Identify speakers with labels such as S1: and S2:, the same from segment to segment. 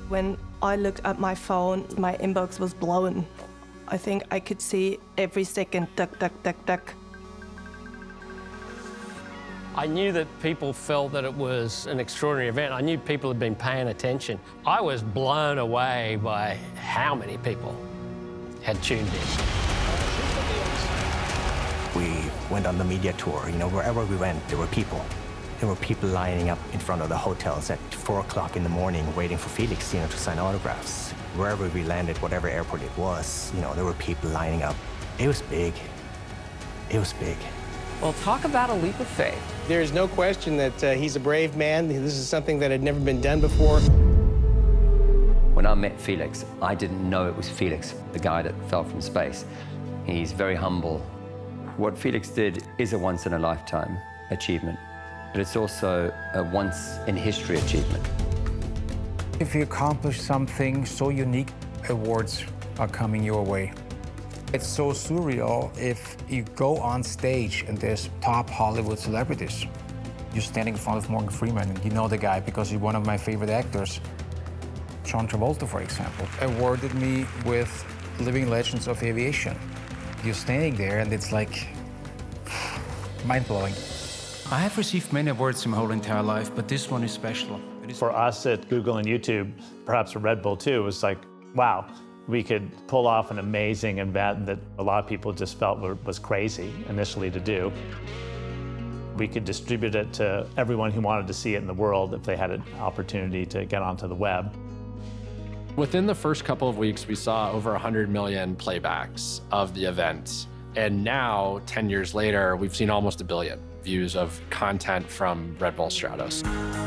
S1: When I looked at my phone, my inbox was blown. I think I could see every second, duck, duck, duck, duck.
S2: I knew that people felt that it was an extraordinary event. I knew people had been paying attention. I was blown away by how many people had tuned in.
S3: We went on the media tour. You know, wherever we went, there were people. There were people lining up in front of the hotels at 4 o'clock in the morning waiting for Felix, you know, to sign autographs. Wherever we landed, whatever airport it was, you know, there were people lining up. It was big. It was big.
S4: Well, talk about a leap of faith.
S5: There is no question that he's a brave man. This is something that had never been done before.
S4: When I met Felix, I didn't know it was Felix, the guy that fell from space. He's very humble. What Felix did is a once-in-a-lifetime achievement, but it's also a once-in-history achievement.
S6: If you accomplish something so unique, awards are coming your way. It's so surreal if you go on stage and there's top Hollywood celebrities. You're standing in front of Morgan Freeman, and you know the guy because he's one of my favorite actors. John Travolta, for example, awarded me with Living Legends of Aviation. You're standing there and it's like mind-blowing.
S7: I have received many awards in my whole entire life, but this one is special.
S8: For us at Google and YouTube, perhaps for Red Bull too, it was like, wow, we could pull off an amazing event that a lot of people just felt was crazy initially to do. We could distribute it to everyone who wanted to see it in the world if they had an opportunity to get onto the web.
S9: Within the first couple of weeks, we saw over 100 million playbacks of the event. And now, 10 years later, we've seen almost 1 billion views of content from Red Bull Stratos.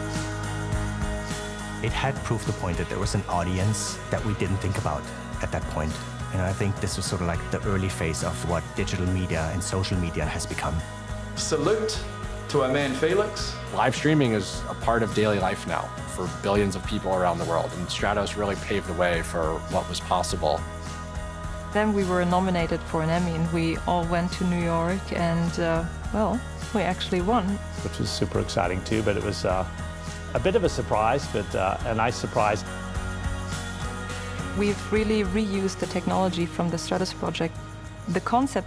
S3: It had proved the point that there was an audience that we didn't think about at that point. And I think this was sort of like the early phase of what digital media and social media has become.
S10: Salute to our man Felix.
S9: Live streaming is a part of daily life now for billions of people around the world, and Stratos really paved the way for what was possible.
S11: Then we were nominated for an Emmy, and we all went to New York, and well, we actually won.
S8: Which was super exciting too, but it was a bit of a surprise, but a nice surprise.
S11: We've really reused the technology from the Stratos project. The concept